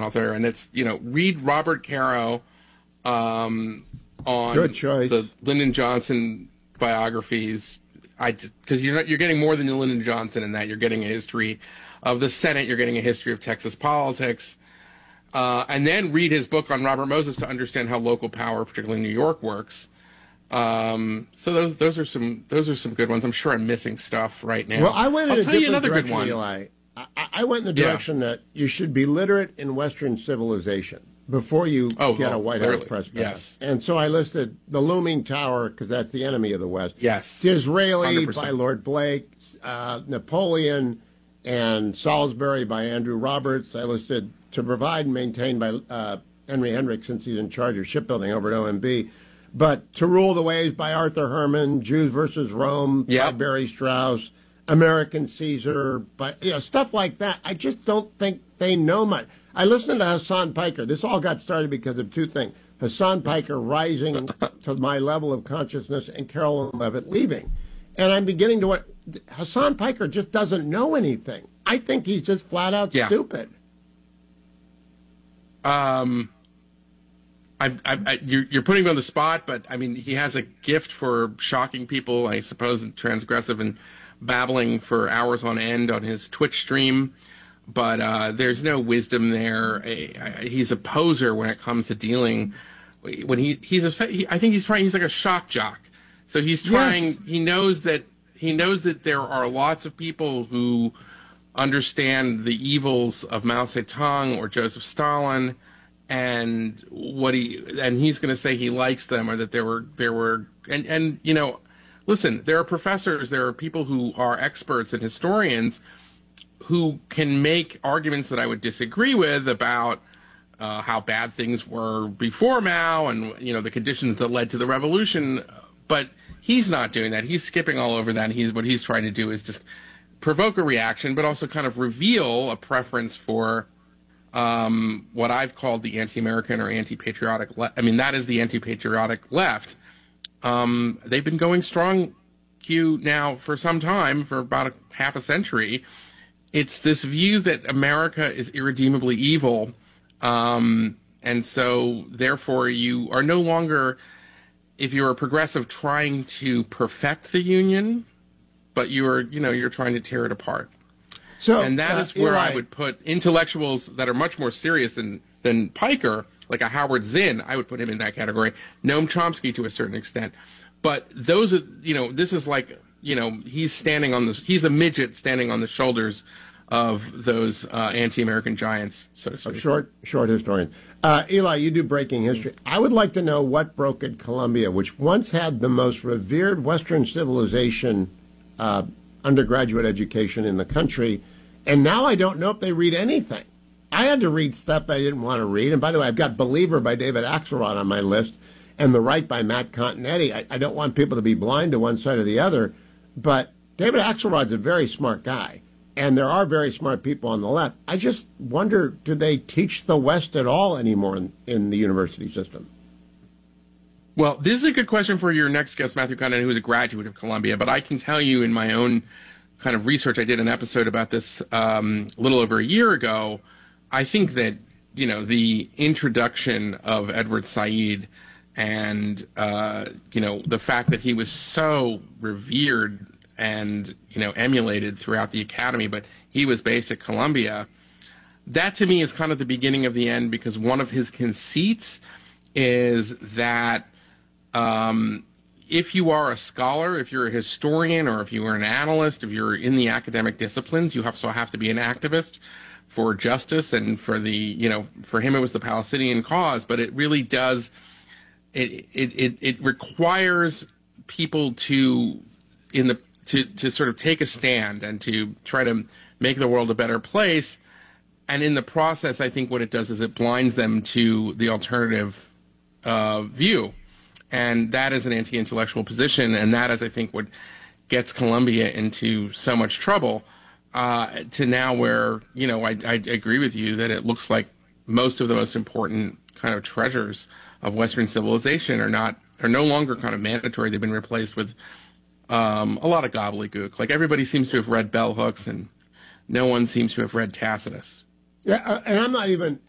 author, and it's, read Robert Caro on Good choice. the Lyndon Johnson biographies. Because you're getting more than the Lyndon Johnson in that. You're getting a history of the Senate. You're getting a history of Texas politics. And then read his book on Robert Moses to understand how local power, particularly in New York, works. So those are some good ones. I'm sure I'm missing stuff right now. Well, I went in I'll a tell you different another direction, good one. Eli. I went in the direction that you should be literate in Western civilization before you get a White House press pass. Yes. And so I listed The Looming Tower, because that's the enemy of the West. Yes. Disraeli 100%. by Lord Blake, Napoleon and Salisbury by Andrew Roberts. I listed To Provide and Maintain by Henry Hendricks, since he's in charge of shipbuilding over at OMB. But To Rule the Waves by Arthur Herman, Jews versus Rome by Barry Strauss, American Caesar, by stuff like that. I just don't think they know much. I listened to Hassan Piker. This all got started because of two things. Hassan Piker rising to my level of consciousness and Carolyn Levitt leaving. And I'm beginning to Hassan Piker just doesn't know anything. I think he's just flat out stupid. You're putting me on the spot, but I mean, he has a gift for shocking people, I suppose, and transgressive and babbling for hours on end on his Twitch stream. But there's no wisdom there. He's a poser when it comes to dealing. When I think he's trying. He's like a shock jock. So he's trying. Yes. He knows that there are lots of people who understand the evils of Mao Zedong or Joseph Stalin, and he's going to say he likes them, or that there were listen, there are professors, there are people who are experts and historians who can make arguments that I would disagree with about how bad things were before Mao and the conditions that led to the revolution, but he's not doing that. He's skipping all over that. And what he's trying to do is just provoke a reaction, but also kind of reveal a preference for what I've called the anti-American or anti-patriotic left. I mean, that is the anti-patriotic left. They've been going strong, Q, now for some time, for about half a century. It's this view that America is irredeemably evil, and so therefore you are no longer, if you're a progressive, trying to perfect the Union, but you're trying to tear it apart. So, and that is where I would put intellectuals that are much more serious than Piker, like a Howard Zinn. I would put him in that category. Noam Chomsky to a certain extent, but those are this is like he's a midget standing on the shoulders of those anti-American giants, so to speak. Short historians. Eli, you do breaking history. I would like to know what broke at Columbia, which once had the most revered Western civilization undergraduate education in the country, and now I don't know if they read anything. I had to read stuff I didn't want to read, and by the way, I've got Believer by David Axelrod on my list, and The Right by Matt Continetti. I don't want people to be blind to one side or the other, but David Axelrod's a very smart guy, and there are very smart people on the left. I just wonder, do they teach the West at all anymore in the university system? Well, this is a good question for your next guest, Matthew Condon, who is a graduate of Columbia. But I can tell you in my own kind of research, I did an episode about this a little over a year ago. I think that, the introduction of Edward Said and, the fact that he was so revered and, emulated throughout the academy, but he was based at Columbia, that to me is kind of the beginning of the end, because one of his conceits is that if you are a scholar, if you're a historian, or if you are an analyst, if you're in the academic disciplines, you also have to be an activist for justice and for for him it was the Palestinian cause. But it really does, it requires people to sort of take a stand and to try to make the world a better place. And in the process, I think what it does is it blinds them to the alternative view. And that is an anti-intellectual position, and that is, I think, what gets Columbia into so much trouble, to now where, I agree with you that it looks like most of the most important kind of treasures of Western civilization are no longer kind of mandatory. They've been replaced with a lot of gobbledygook. Like, everybody seems to have read bell hooks, and no one seems to have read Tacitus. Yeah, and I'm not even